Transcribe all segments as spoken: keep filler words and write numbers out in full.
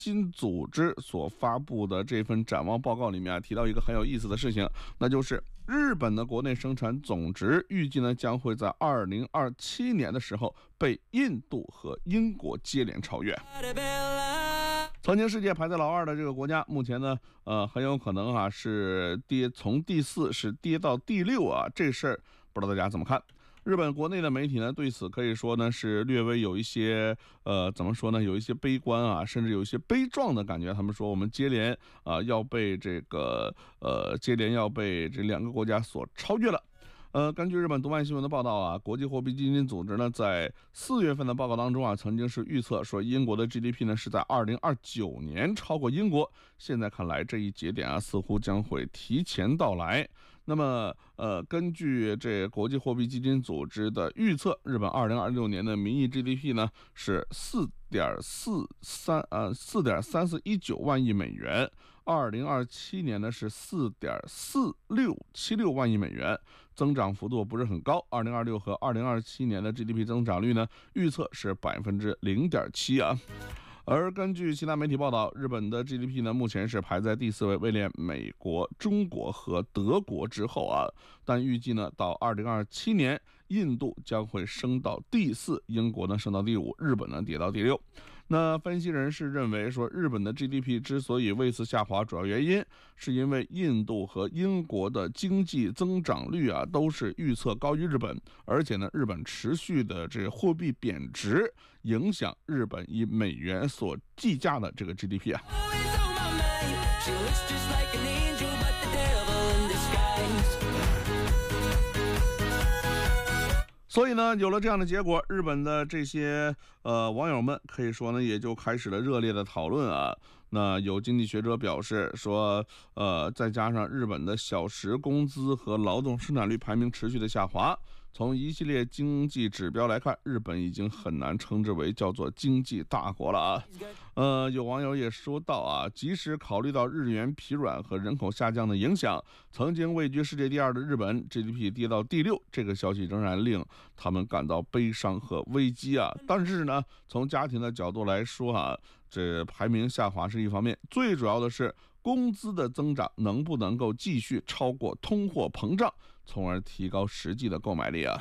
金组织所发布的这份展望报告里面啊，提到一个很有意思的事情，那就是日本的国内生产总值预计呢将会在二零二七年的时候被印度和英国接连超越。曾经世界排在老二的这个国家，目前呢，呃，很有可能啊是跌从第四是跌到第六啊，这事儿不知道大家怎么看？日本国内的媒体呢，对此可以说呢是略微有一些呃，怎么说呢，有一些悲观啊，甚至有一些悲壮的感觉。他们说我们接连啊、呃、要被这个呃接连要被这两个国家所超越了。呃，根据日本读卖新闻的报道啊，国际货币基金组织呢在四月份的报告当中啊，曾经是预测说英国的 G D P 呢是在二零二九年超过英国。现在看来这一节点啊，似乎将会提前到来。那么，呃，根据这国际货币基金组织的预测，日本二零二六年的名义 G D P 呢是四点四三呃四点三四一九万亿美元，二零二七年呢是四点四六七六万亿美元，增长幅度不是很高。二零二六和二零二七年的 G D P 增长率呢，预测是百分之零点七啊。而根据其他媒体报道，日本的 G D P 呢目前是排在第四位，位列美国、中国和德国之后啊。但预计呢到二零二七年，印度将会升到第四，英国呢升到第五，日本呢跌到第六。那分析人士认为说，日本的 G D P 之所以为此下滑，主要原因是因为印度和英国的经济增长率啊都是预测高于日本，而且呢，日本持续的这货币贬值，影响日本以美元所计价的这个 G D P 啊。所以呢，有了这样的结果，日本的这些呃网友们可以说呢，也就开始了热烈的讨论啊。那有经济学者表示说，呃，再加上日本的小时工资和劳动生产率排名持续的下滑，从一系列经济指标来看，日本已经很难称之为叫做经济大国了啊。呃，有网友也说到啊，即使考虑到日元疲软和人口下降的影响，曾经位居世界第二的日本 G D P 跌到第六，这个消息仍然令他们感到悲伤和危机啊。但是呢，从家庭的角度来说啊，这排名下滑是一方面，最主要的是工资的增长能不能够继续超过通货膨胀，从而提高实际的购买力啊。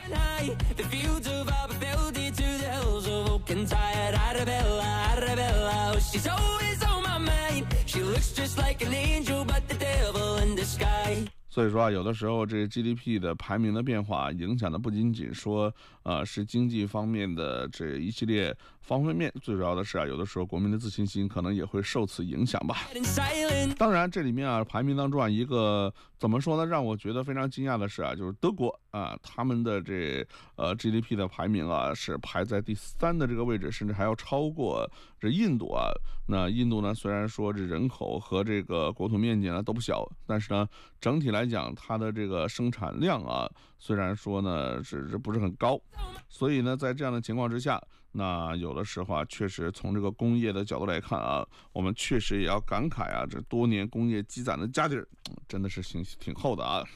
所以说啊，有的时候这 G D P 的排名的变化，影响的不仅仅说呃是经济方面的这一系列方方面面，最主要的是啊，有的时候国民的自信心可能也会受此影响吧。当然，这里面啊排名当中啊一个怎么说呢，让我觉得非常惊讶的是啊，就是德国啊，他们的这呃 G D P 的排名啊是排在第三的这个位置，甚至还要超过这印度啊。那印度呢，虽然说这人口和这个国土面积呢都不小，但是呢整体来讲，它的这个生产量啊，虽然说呢是是不是很高，所以呢在这样的情况之下，那有的时候啊，确实从这个工业的角度来看啊，我们确实也要感慨啊，这多年工业积攒的家底儿真的是挺挺厚的啊。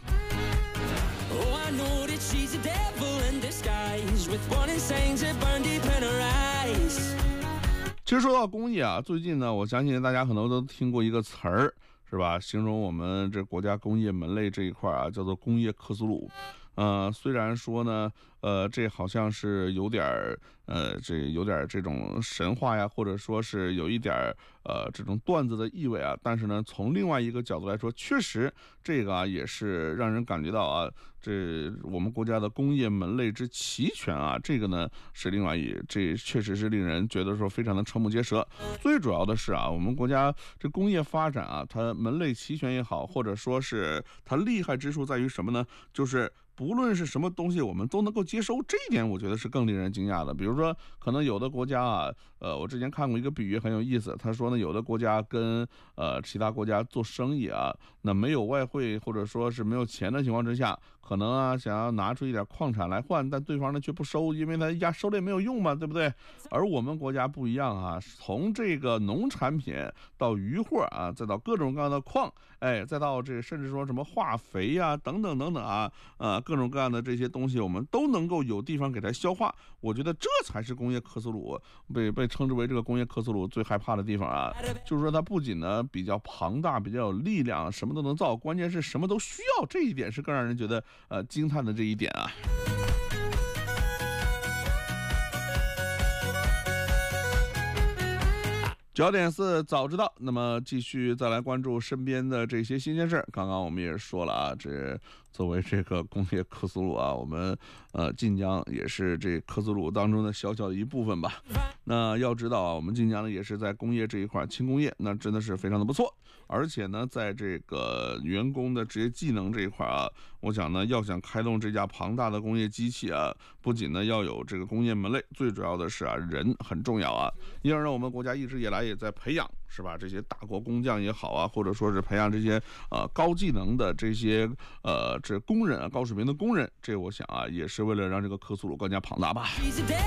其实说到工业啊，最近呢，我相信大家可能都听过一个词儿，是吧？形容我们这国家工业门类这一块啊，叫做工业克苏鲁。呃，虽然说呢，呃，这好像是有点儿，呃，这有点这种神话呀，或者说是有一点呃这种段子的意味啊。但是呢，从另外一个角度来说，确实这个啊也是让人感觉到啊，这我们国家的工业门类之齐全啊，这个呢是另外一，这确实是令人觉得说非常的瞠目结舌。最主要的是啊，我们国家这工业发展啊，它门类齐全也好，或者说是它厉害之处在于什么呢？就是不论是什么东西，我们都能够接收，这一点我觉得是更令人惊讶的。比如说，可能有的国家啊，呃，我之前看过一个比喻很有意思，他说呢，有的国家跟呃其他国家做生意啊，那没有外汇或者说是没有钱的情况之下，可能啊想要拿出一点矿产来换，但对方呢却不收，因为他呀收了也没有用嘛，对不对？而我们国家不一样啊，从这个农产品到渔获啊，再到各种各样的矿，哎，再到这甚至说什么化肥呀、啊、等等等等啊，呃。 各种各样的这些东西，我们都能够有地方给它消化。我觉得这才是工业克苏鲁被被称之为这个工业克苏鲁最害怕的地方啊，就是说它不仅呢比较庞大，比较有力量，什么都能造，关键是什么都需要，这一点是更让人觉得呃惊叹的这一点啊。九点四早知道，那么继续再来关注身边的这些新鲜事儿。刚刚我们也说了啊，这作为这个工业克苏鲁啊，我们呃晋江也是这克苏鲁当中的小小的一部分吧。那要知道啊，我们晋江呢也是在工业这一块轻工业，那真的是非常的不错。而且呢，在这个员工的职业技能这一块啊，我想呢，要想开动这架庞大的工业机器啊，不仅呢要有这个工业门类，最主要的是啊，人很重要啊。因而呢，我们国家一直以来也在培养，是吧？这些大国工匠也好啊，或者说是培养这些呃高技能的这些呃这工人啊，高水平的工人，这我想啊，也是为了让这个克苏鲁更加庞大吧。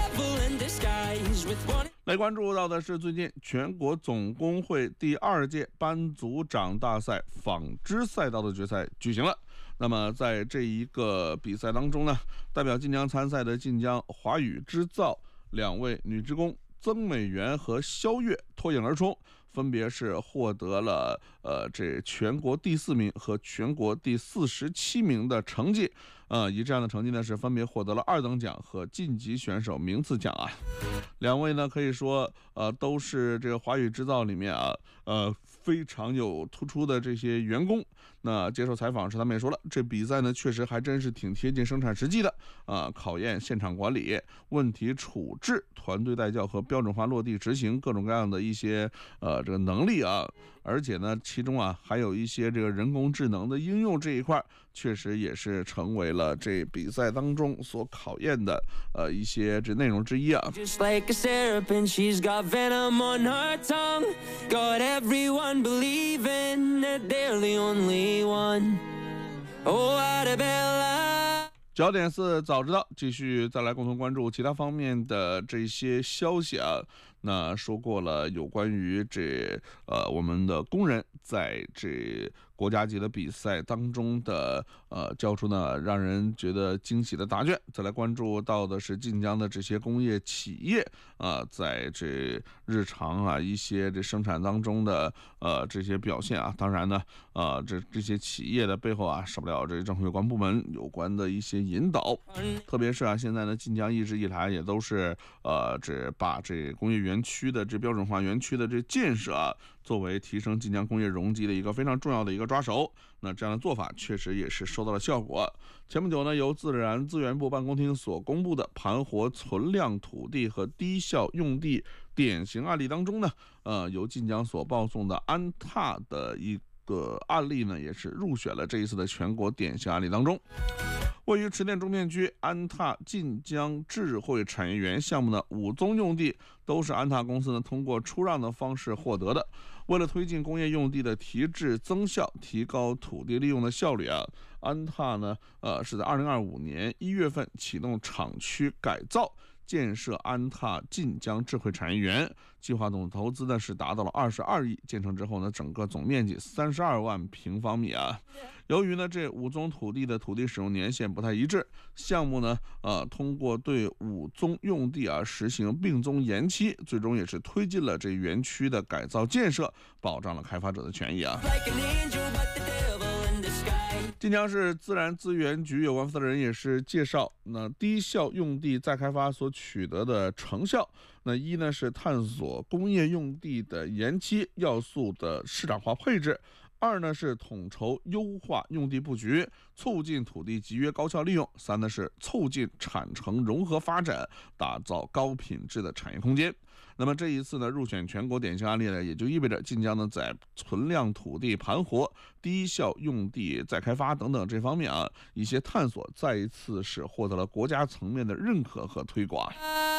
来关注到的是最近全国总工会第二届班组长大赛纺织赛道的决赛举行了。那么在这一个比赛当中呢，代表晋江参赛的晋江华宇织造两位女职工曾美媛和肖月脱颖而出，分别是获得了呃这全国第四名和全国第四十七名的成绩，呃以这样的成绩呢是分别获得了二等奖和晋级选手名次奖啊。两位呢可以说呃都是这个华宇织造里面啊呃非常有突出的这些员工。那接受采访时他们也说了，这比赛呢确实还真是挺贴近生产实际的啊、呃，考验现场管理、问题处置、团队带教和标准化落地执行各种各样的一些呃这个能力啊。而且呢，其中啊还有一些这个人工智能的应用这一块，确实也是成为了这比赛当中所考验的呃一些这内容之一啊。Just like a serpent, she's got venom on her tongue. Got everyone believing that they're the only one. Oh, Arabella.焦点四早知道，继续再来共同关注其他方面的这些消息啊。那说过了有关于这呃我们的工人在这国家级的比赛当中的呃交出呢让人觉得惊喜的答卷，再来关注到的是晋江的这些工业企业啊、呃，在这日常啊一些这生产当中的呃这些表现啊。当然呢，呃这这些企业的背后啊少不了这政府有关部门有关的一些引导，特别是啊现在呢晋江一直以来也都是呃这把这工业园区的这标准化园区的这建设啊作为提升晋江工业容积的一个非常重要的一个抓手。那这样的做法确实也是收到了效果。前不久呢，由自然资源部办公厅所公布的盘活存量土地和低效用地典型案例当中呢，呃，由晋江所报送的安踏的一个案例呢，也是入选了这一次的全国典型案例当中。位于池店中片区安踏晋江智慧产业园项目的五宗用地，都是安踏公司呢通过出让的方式获得的。为了推进工业用地的提质增效，提高土地利用的效率啊，安踏呢，呃，是在二零二五年一月份启动厂区改造，建设安踏晋江智慧产业园，计划总投资呢是达到了二十二亿。建成之后呢，整个总面积三十二万平方米啊。由于呢这五宗土地的土地使用年限不太一致，项目呢呃通过对五宗用地啊实行并宗延期，最终也是推进了这园区的改造建设，保障了开发者的权益啊。晋江市自然资源局有关负责人也是介绍，那低效用地再开发所取得的成效，那一呢是探索工业用地的延期要素的市场化配置，二呢是统筹优化用地布局，促进土地集约高效利用，三呢是促进产城融合发展，打造高品质的产业空间。那么这一次呢入选全国典型案例呢，也就意味着晋江呢在存量土地盘活、低效用地再开发等等这方面啊一些探索，再一次是获得了国家层面的认可和推广。